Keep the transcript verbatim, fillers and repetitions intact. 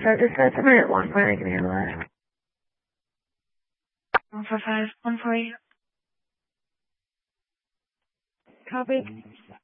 so just go to minute one point, I can handle that. One four five, one four eight. Copy.